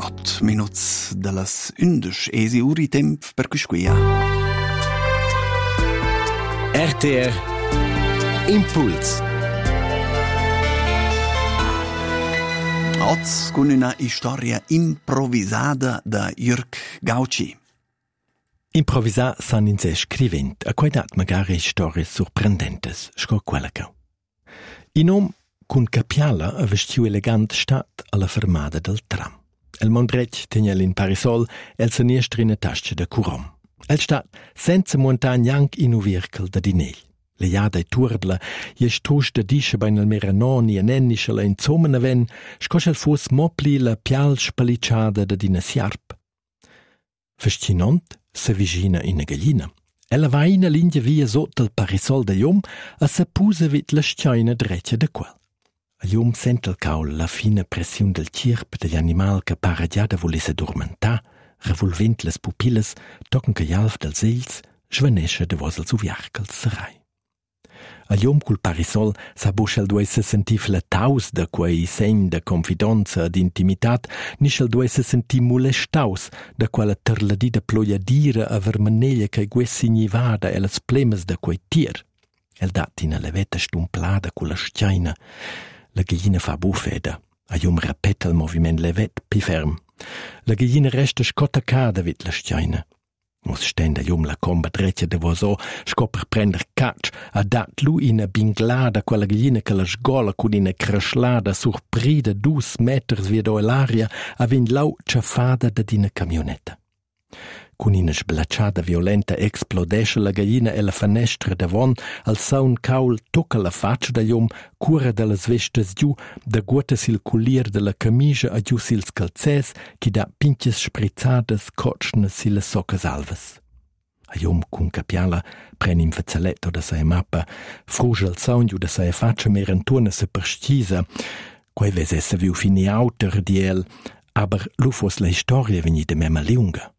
8 minuts dallas 11 esi uri temp per quisquia. RTR Impuls. Oz con una storia improvvisata da Jörg Gauci. Improvisar san in se scrivent, a quai dat magari stories sorprendentes, sco quella che. In om cun capiala a vestiu elegant stat alla fermada del tram. El mondrec tenia in parisol el seniestri in tasce de curom. El stat senza montagna anc in uvirkel da dinell. Le jada e turbla, je strusch da disce bain al meranoni e nennischela in zomen aven, scos el fus mopli la pial spaliciada da dina siarp. Fascinant se vigina in gallina. Ella va in linea via sotto il parisol da jom a se pusa vit la schiaina dreccia da quel. A jom sent il caul la fina pression del cirp degli animal che para già da volesse dormentà, revolvent les pupilles, tocken che jalf dels egls, schvanesce de vos als uviarcels serai. A jom cul parisol sa buschel duesse sentif la taus da quei segn de confidenza ed intimitat, nischel duesse senti molestaus da quella terladida ploiadira a vermaneglia che guessi nivada e las plemes da quei tier. El dat in a levetta stumplada con la schiaina. La gallina fa bufeda. A jom rapetta il moviment levet pi ferm. La gallina resta scottacada vid la schiaina. Mus stenda jom la comba dreccia de voso, sco per prender catch, a dat lu ina binglada quella gallina che la sgola con ina craschlada surprida 2 meters via do l'aria a vin lau ciaffada da dina camionetta. Con ina sblacciada violenta explodesce la gallina e la finestra davon, al saun caul tocca la faccia da jom, cura dalla vestes giù, da guota sil culier della camicia a giù sils calzès, chi da pinches sprizzadas cocchne sile soccas alves. A jom cun capiala pren in fazzaletto da saia mappa, fruge al saun giù da saia faccia merenturna se perstisa, quai ves esse viu fini auter di el, aber lu fos la historia venite mema lunga.